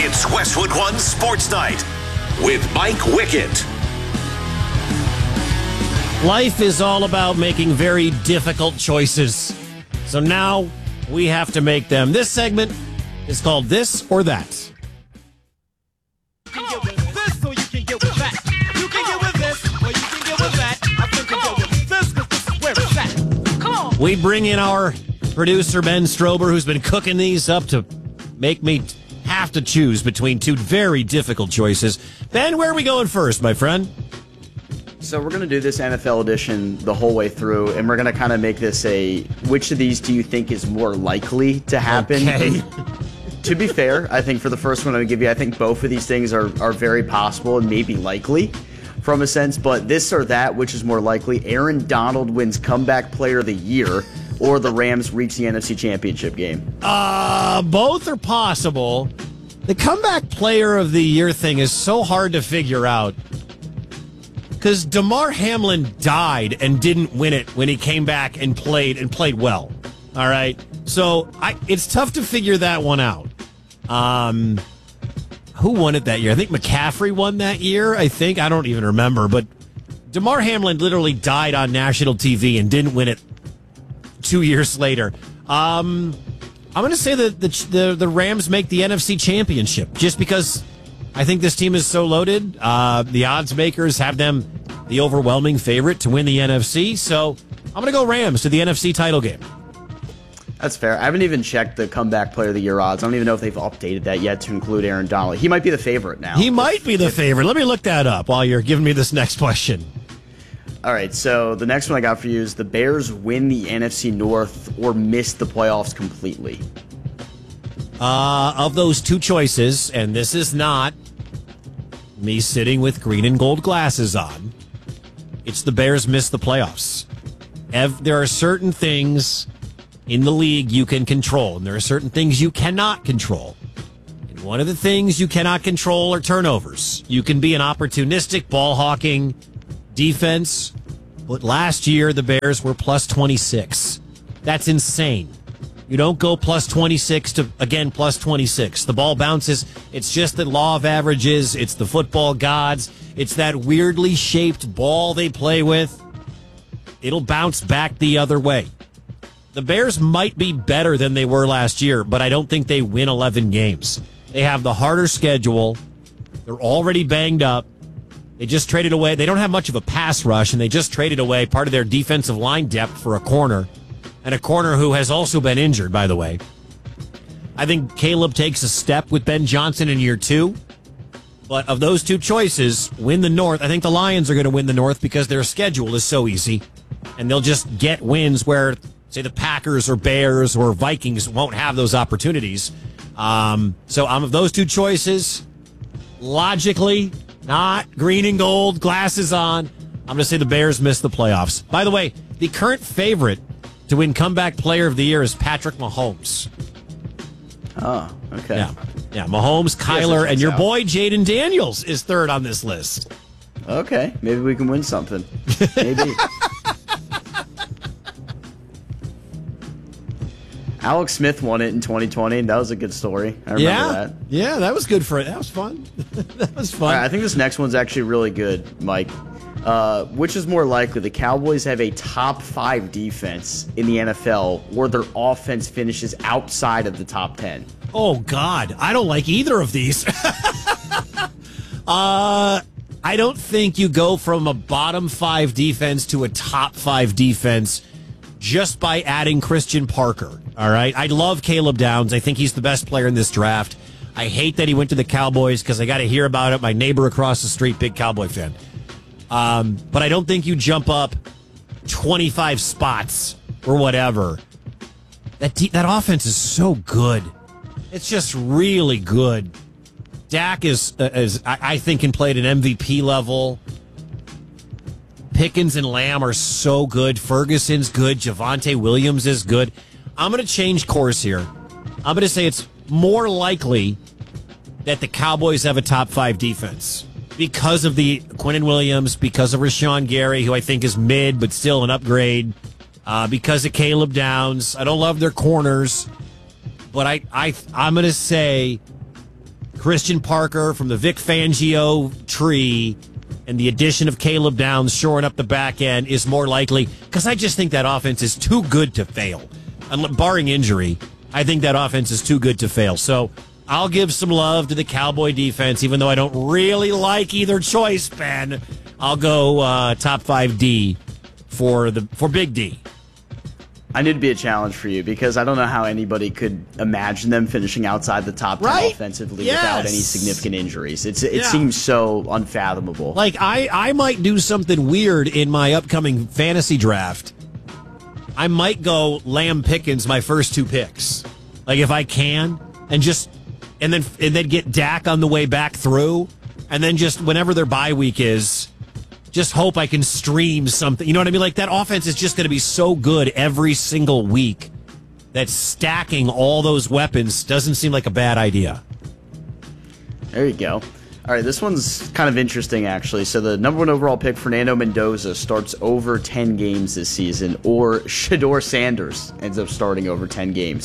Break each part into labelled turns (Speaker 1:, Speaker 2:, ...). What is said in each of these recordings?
Speaker 1: It's Westwood One Sports Night with Mike Wickett.
Speaker 2: Life is all about making very difficult choices. So now we have to make them. This segment is called This or That.
Speaker 3: You can get with this or you can get with that. You can get with this or you can get with that. I think you can get with this because this is where it's at. Come on.
Speaker 2: We bring in our producer, Ben Strober, who's been cooking these up to make me have to choose between two very difficult choices. Ben, where are we going first, my friend?
Speaker 4: So we're going to do this NFL edition the whole way through, and we're going to kind of make this a, which of these do you think is more likely to happen?
Speaker 2: Okay.
Speaker 4: To be fair, I think for the first one I'm going to give you, I think both of these things are very possible and maybe likely from a sense, but this or that, which is more likely, Aaron Donald wins Comeback Player of the Year, or the Rams reach the NFC Championship game?
Speaker 2: Both are possible. The Comeback Player of the Year thing is so hard to figure out. Because Damar Hamlin died and didn't win it when he came back and played well. All right? So it's tough to figure that one out. Who won it that year? I think McCaffrey won that year, I think. I don't even remember. But Damar Hamlin literally died on national TV and didn't win it 2 years later. I'm going to say that the Rams make the NFC Championship just because I think this team is so loaded. The odds makers have them the overwhelming favorite to win the NFC. So I'm going to go Rams to the NFC title game.
Speaker 4: That's fair. I haven't even checked the Comeback Player of the Year odds. I don't even know if they've updated that yet to include Aaron Donald. He might be the favorite now.
Speaker 2: He might be the favorite. Let me look that up while you're giving me this next question.
Speaker 4: All right, so the next one I got for you is the Bears win the NFC North or miss the playoffs completely.
Speaker 2: Of those two choices, and this is not me sitting with green and gold glasses on, it's the Bears miss the playoffs. There are certain things in the league you can control, and there are certain things you cannot control. And one of the things you cannot control are turnovers. You can be an opportunistic ball-hawking defense, but last year the Bears were plus 26. That's insane. You don't go plus 26 to, again, plus 26. The ball bounces. It's just the law of averages. It's the football gods. It's that weirdly shaped ball they play with. It'll bounce back the other way. The Bears might be better than they were last year, but I don't think they win 11 games. They have the harder schedule. They're already banged up. They just traded away. They don't have much of a pass rush, and they just traded away part of their defensive line depth for a corner, and a corner who has also been injured, by the way. I think Caleb takes a step with Ben Johnson in year 2. But of those two choices, win the North. I think the Lions are going to win the North because their schedule is so easy, and they'll just get wins where, say, the Packers or Bears or Vikings won't have those opportunities. So I'm of those two choices, logically, not green and gold, glasses on, I'm going to say the Bears miss the playoffs. By the way, the current favorite to win Comeback Player of the Year is Patrick Mahomes.
Speaker 4: Oh, okay.
Speaker 2: Yeah, Mahomes, Kyler, and your boy Jaden Daniels is third on this list.
Speaker 4: Okay, maybe we can win something. Maybe. Alex Smith won it in 2020. That was a good story. I remember that.
Speaker 2: Yeah, that was good for it. That was fun. That was fun.
Speaker 4: All right, I think this next one's actually really good, Mike. Which is more likely? The Cowboys have a top 5 defense in the NFL, or their offense finishes outside of the top 10?
Speaker 2: Oh, God. I don't like either of these. I don't think you go from a bottom 5 defense to a top 5 defense just by adding Christian Parker. All right. I love Caleb Downs. I think he's the best player in this draft. I hate that he went to the Cowboys because I got to hear about it. My neighbor across the street, big Cowboy fan. But I don't think you jump up 25 spots or whatever. That offense is so good. It's just really good. Dak is I think, can play at an MVP level. Pickens and Lamb are so good. Ferguson's good. Javonte Williams is good. I'm going to change course here. I'm going to say it's more likely that the Cowboys have a top 5 defense because of the Quinnen Williams, because of Rashawn Gary, who I think is mid but still an upgrade, because of Caleb Downs. I don't love their corners, but I'm going to say Christian Parker from the Vic Fangio tree and the addition of Caleb Downs shoring up the back end is more likely, because I just think that offense is too good to fail. Barring injury, I think that offense is too good to fail. So I'll give some love to the Cowboy defense, even though I don't really like either choice, Ben. I'll go top 5D for Big D.
Speaker 4: I need to be a challenge for you because I don't know how anybody could imagine them finishing outside the top 10 offensively without any significant injuries. It seems so unfathomable.
Speaker 2: Like, I might do something weird in my upcoming fantasy draft. I might go Lamb Pickens my first 2 picks. Like, if I can, and then get Dak on the way back through, and then just whenever their bye week is, just hope I can stream something. You know what I mean? Like, that offense is just going to be so good every single week that stacking all those weapons doesn't seem like a bad idea.
Speaker 4: There you go. All right, this one's kind of interesting, actually. So the number 1 overall pick, Fernando Mendoza, starts over 10 games this season, or Shedeur Sanders ends up starting over 10 games.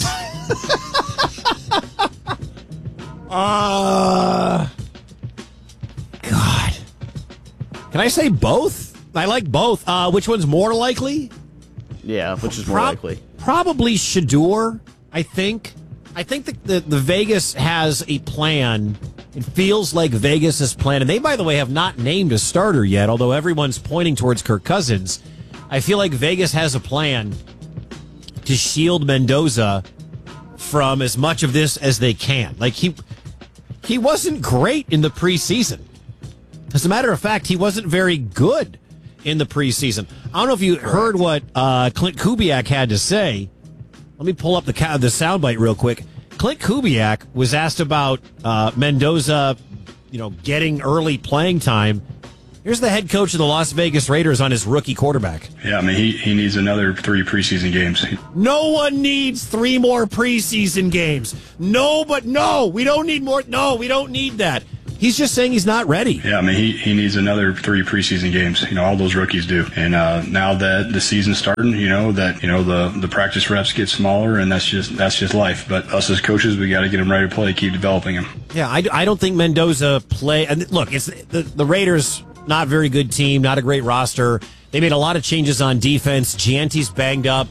Speaker 2: God. Can I say both? I like both. Which one's more likely?
Speaker 4: Yeah, which is more likely?
Speaker 2: Probably Shedeur, I think. I think the Vegas has a plan. It feels like Vegas' plan. And they, by the way, have not named a starter yet, although everyone's pointing towards Kirk Cousins. I feel like Vegas has a plan to shield Mendoza from as much of this as they can. Like, he wasn't great in the preseason. As a matter of fact, he wasn't very good in the preseason. I don't know if you heard what Clint Kubiak had to say. Let me pull up the soundbite real quick. Clint Kubiak was asked about Mendoza, getting early playing time. Here's the head coach of the Las Vegas Raiders on his rookie quarterback.
Speaker 5: Yeah, I mean, he needs another 3 preseason games.
Speaker 2: No one needs 3 more preseason games. No, we don't need more. No, we don't need that. He's just saying he's not ready.
Speaker 5: Yeah, I mean, he needs another 3 preseason games. All those rookies do. And now that the season's starting, the practice reps get smaller, and that's just life. But us as coaches, we got to get him ready to play, keep developing him.
Speaker 2: Yeah, I don't think Mendoza play. And look, it's the Raiders, not a very good team, not a great roster. They made a lot of changes on defense. Gianti's banged up.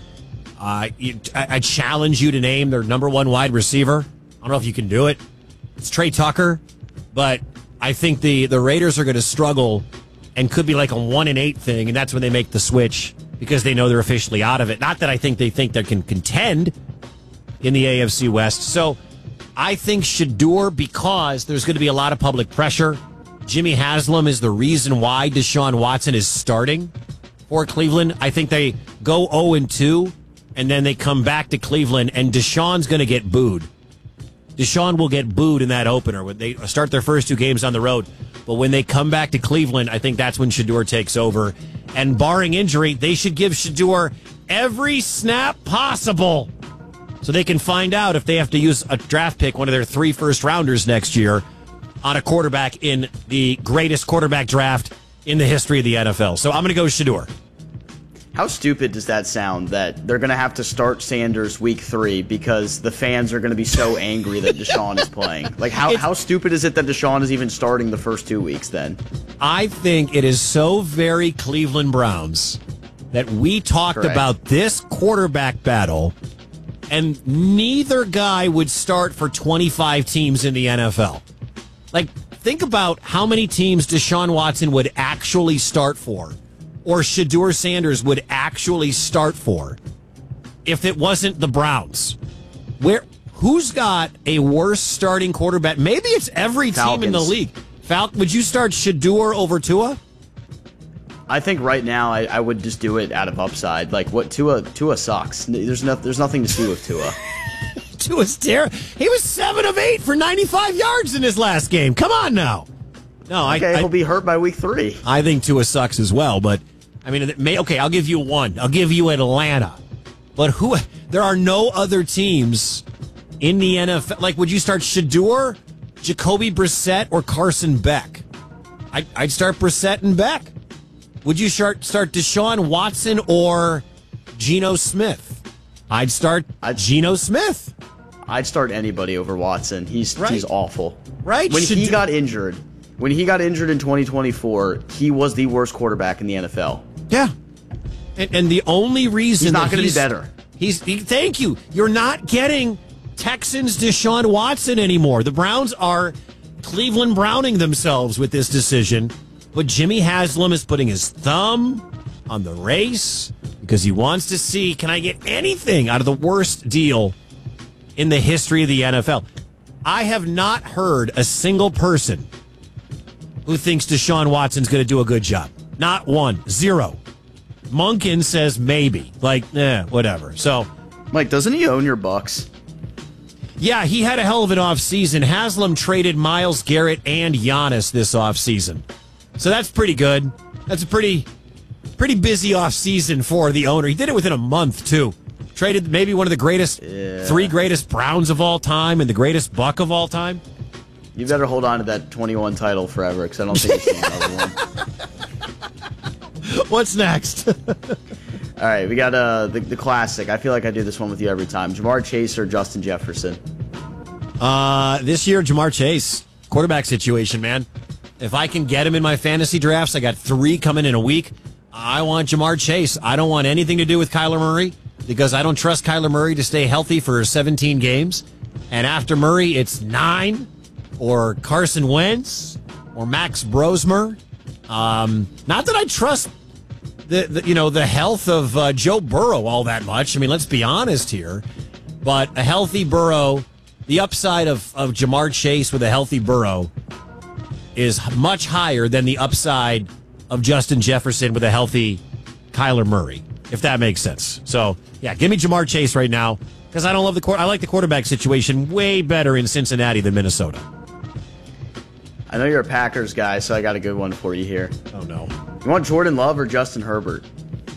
Speaker 2: I challenge you to name their number 1 wide receiver. I don't know if you can do it. It's Trey Tucker. But I think the Raiders are going to struggle and could be like a 1-8 thing, and that's when they make the switch because they know they're officially out of it. Not that I think they can contend in the AFC West. So I think Shedeur, because there's going to be a lot of public pressure. Jimmy Haslam is the reason why Deshaun Watson is starting for Cleveland. I think they go 0-2, and then they come back to Cleveland, and Deshaun's going to get booed. Deshaun will get booed in that opener when they start their first 2 games on the road. But when they come back to Cleveland, I think that's when Shedeur takes over. And barring injury, they should give Shedeur every snap possible so they can find out if they have to use a draft pick, one of their 3 first-rounders next year, on a quarterback in the greatest quarterback draft in the history of the NFL. So I'm going to go Shedeur.
Speaker 4: How stupid does that sound that they're going to have to start Sanders week 3 because the fans are going to be so angry that Deshaun is playing? Like, how stupid is it that Deshaun is even starting the first 2 weeks then?
Speaker 2: I think it is so very Cleveland Browns that we talked about this quarterback battle, and neither guy would start for 25 teams in the NFL. Like, think about how many teams Deshaun Watson would actually start for, or Shedeur Sanders would actually start for, if it wasn't the Browns. Who's got a worse starting quarterback? Maybe it's every team in the league. Would you start Shedeur over Tua?
Speaker 4: I think right now I would just do it out of upside. Like, what Tua sucks. There's nothing to see with Tua.
Speaker 2: Tua's terrible. He was 7 of 8 for 95 yards in his last game. Come on now. No,
Speaker 4: he'll be hurt by week 3.
Speaker 2: I think Tua sucks as well, but I mean, I'll give you one. I'll give you Atlanta. But there are no other teams in the NFL. Like, would you start Shedeur, Jacoby Brissett, or Carson Beck? I'd start Brissett and Beck. Would you start Deshaun Watson or Geno Smith? I'd start Geno Smith.
Speaker 4: I'd start anybody over Watson. He's awful.
Speaker 2: Right?
Speaker 4: When he got injured in 2024, he was the worst quarterback in the NFL.
Speaker 2: Yeah. And the only reason
Speaker 4: he's not going to be better.
Speaker 2: Thank you. You're not getting Texans Deshaun Watson anymore. The Browns are Cleveland Browning themselves with this decision. But Jimmy Haslam is putting his thumb on the race because he wants to see, can I get anything out of the worst deal in the history of the NFL? I have not heard a single person who thinks Deshaun Watson's going to do a good job. Not one. Zero. Monken says maybe. Whatever. So,
Speaker 4: Mike, doesn't he own your Bucks?
Speaker 2: Yeah, he had a hell of an offseason. Haslam traded Myles Garrett and Giannis this offseason. So that's pretty good. That's a pretty busy offseason for the owner. He did it within a month, too. Traded maybe one of the three greatest Browns of all time and the greatest Buck of all time.
Speaker 4: You better hold on to that 21 title forever, because I don't think it's another one.
Speaker 2: What's next?
Speaker 4: All right, we got the classic. I feel like I do this one with you every time. Jamar Chase or Justin Jefferson?
Speaker 2: This year, Jamar Chase. Quarterback situation, man. If I can get him in my fantasy drafts, I got 3 coming in a week. I want Jamar Chase. I don't want anything to do with Kyler Murray because I don't trust Kyler Murray to stay healthy for 17 games. And after Murray, it's 9 or Carson Wentz or Max Brosmer. Not that I trust the health of Joe Burrow all that much. I mean, let's be honest here. But a healthy Burrow, the upside of Jamar Chase with a healthy Burrow is much higher than the upside of Justin Jefferson with a healthy Kyler Murray, if that makes sense. So, yeah, give me Jamar Chase right now because I don't love I like the quarterback situation way better in Cincinnati than Minnesota.
Speaker 4: I know you're a Packers guy, so I got a good one for you here.
Speaker 2: Oh, no.
Speaker 4: You want Jordan Love or Justin Herbert?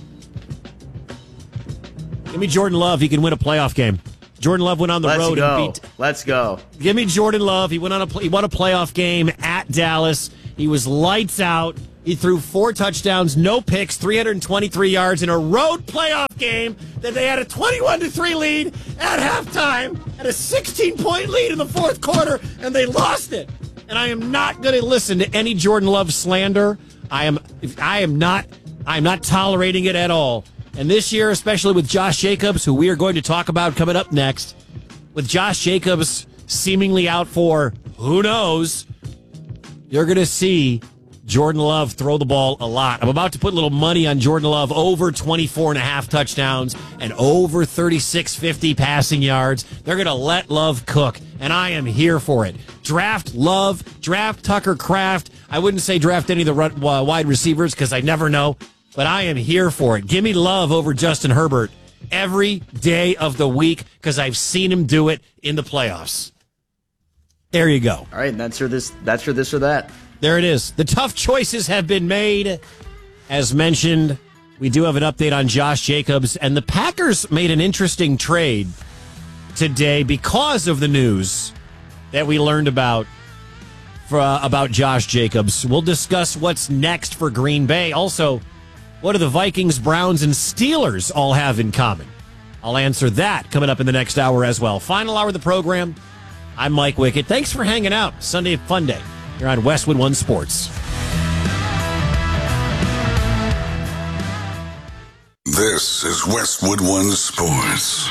Speaker 2: Give me Jordan Love. He can win a playoff game. Jordan Love went on the road and beat.
Speaker 4: Let's go.
Speaker 2: Give me Jordan Love. He won a playoff game at Dallas. He was lights out. He threw 4 touchdowns, no picks, 323 yards in a road playoff game that they had a 21-3 lead at halftime, had a 16-point lead in the fourth quarter, and they lost it. And I am not going to listen to any Jordan Love slander. I am not tolerating it at all. And this year, especially with Josh Jacobs, who we are going to talk about coming up next, with Josh Jacobs seemingly out for who knows, you're going to see Jordan Love throw the ball a lot. I'm about to put a little money on Jordan Love over 24.5 touchdowns and over 3,650 passing yards. They're going to let Love cook, and I am here for it. Draft Love, draft Tucker Kraft. I wouldn't say draft any of the wide receivers because I never know, but I am here for it. Give me Love over Justin Herbert every day of the week because I've seen him do it in the playoffs. There you go.
Speaker 4: All right, and that's your this or that.
Speaker 2: There it is. The tough choices have been made. As mentioned, we do have an update on Josh Jacobs, and the Packers made an interesting trade today because of the news that we learned about Josh Jacobs. We'll discuss what's next for Green Bay. Also, what do the Vikings, Browns, and Steelers all have in common? I'll answer that coming up in the next hour as well. Final hour of the program. I'm Mike Wickett. Thanks for hanging out. Sunday Fun Day. You're on Westwood One Sports.
Speaker 1: This is Westwood One Sports.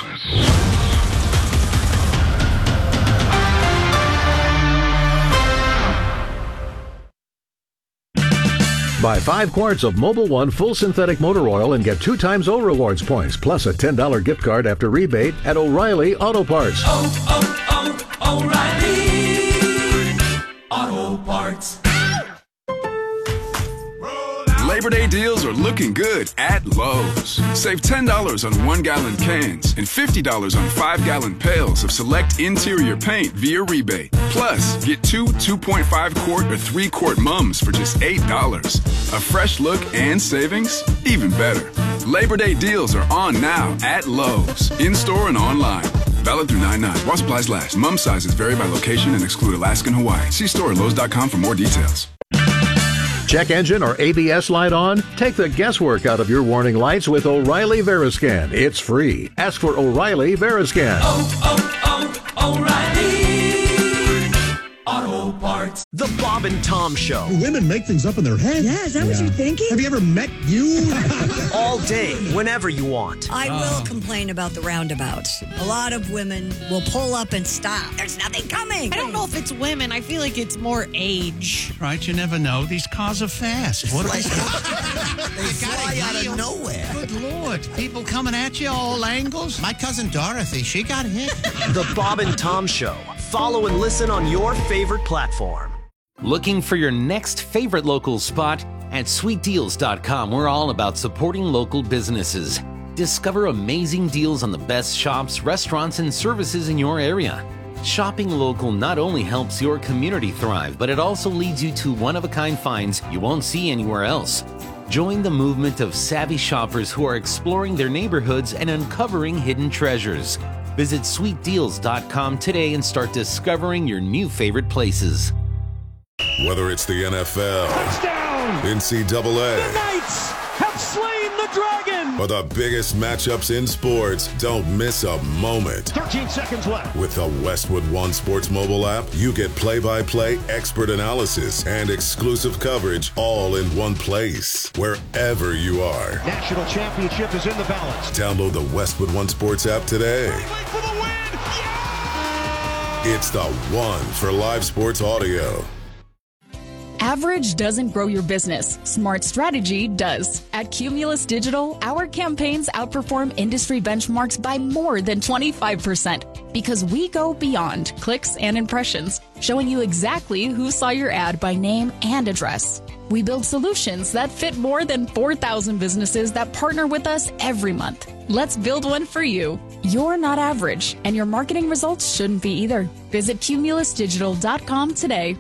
Speaker 6: Buy 5 quarts of Mobil 1 full synthetic motor oil and get 2 times O Rewards points, plus a $10 gift card after rebate at O'Reilly Auto Parts.
Speaker 3: O'Reilly Auto Parts.
Speaker 7: Labor Day deals are looking good at Lowe's. Save $10 on 1-gallon cans and $50 on 5-gallon pails of select interior paint via rebate. Plus, get 2 2.5-quart or 3-quart mums for just $8. A fresh look and savings? Even better. Labor Day deals are on now at Lowe's, in-store and online. Valid through 9/9. While supplies last. Mum sizes vary by location and exclude Alaska and Hawaii. See store at Lowe's.com for more details.
Speaker 6: Check engine or ABS light on? Take the guesswork out of your warning lights with O'Reilly Veriscan. It's free. Ask for O'Reilly Veriscan.
Speaker 3: O'Reilly Auto Parts.
Speaker 8: The Bob and Tom Show.
Speaker 9: Women make things up in their head.
Speaker 10: Yeah, is that what you're thinking?
Speaker 9: Have you ever met you?
Speaker 8: All day, whenever you want.
Speaker 10: I will complain about the roundabouts. A lot of women will pull up and stop. There's nothing coming.
Speaker 11: I don't know if it's women. I feel like it's more age.
Speaker 12: Right, you never know. These cars are fast. What
Speaker 13: They fly out of nowhere.
Speaker 12: Good Lord. People coming at you all angles. My cousin Dorothy, she got hit.
Speaker 8: The Bob and Tom Show. Follow and listen on your favorite platform.
Speaker 14: Looking for your next favorite local spot? At sweetdeals.com, we're all about supporting local businesses. Discover amazing deals on the best shops, restaurants, and services in your area. Shopping local not only helps your community thrive, but it also leads you to one-of-a-kind finds you won't see anywhere else. Join the movement of savvy shoppers who are exploring their neighborhoods and uncovering hidden treasures. Visit sweetdeals.com today and start discovering your new favorite places.
Speaker 15: Whether it's the NFL,
Speaker 3: Touchdown!
Speaker 15: NCAA,
Speaker 3: The Knights have slain the dragon!
Speaker 15: or the biggest matchups in sports, don't miss a moment.
Speaker 3: 13 seconds left.
Speaker 15: With the Westwood One Sports mobile app, you get play-by-play expert analysis and exclusive coverage all in one place, wherever you are.
Speaker 3: National championship is in the balance.
Speaker 15: Download the Westwood One Sports app today.
Speaker 3: For the win! Yeah!
Speaker 15: It's the one for live sports audio.
Speaker 16: Average doesn't grow your business. Smart strategy does. At Cumulus Digital, our campaigns outperform industry benchmarks by more than 25% because we go beyond clicks and impressions, showing you exactly who saw your ad by name and address. We build solutions that fit more than 4,000 businesses that partner with us every month. Let's build one for you. You're not average, and your marketing results shouldn't be either. Visit cumulusdigital.com today.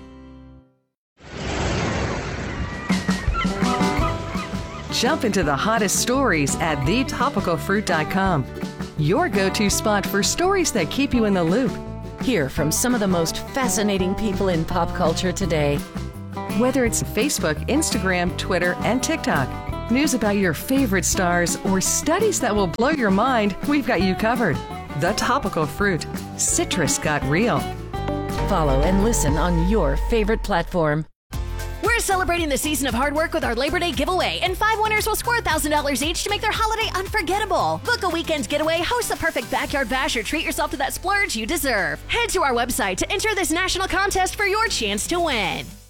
Speaker 17: Jump into the hottest stories at thetopicalfruit.com. Your go-to spot for stories that keep you in the loop.
Speaker 18: Hear from some of the most fascinating people in pop culture today.
Speaker 17: Whether it's Facebook, Instagram, Twitter, and TikTok, news about your favorite stars, or studies that will blow your mind, we've got you covered. The Topical Fruit. Citrus got real.
Speaker 18: Follow and listen on your favorite platform.
Speaker 19: We're celebrating the season of hard work with our Labor Day giveaway, and 5 winners will score $1,000 each to make their holiday unforgettable. Book a weekend getaway, host the perfect backyard bash, or treat yourself to that splurge you deserve. Head to our website to enter this national contest for your chance to win.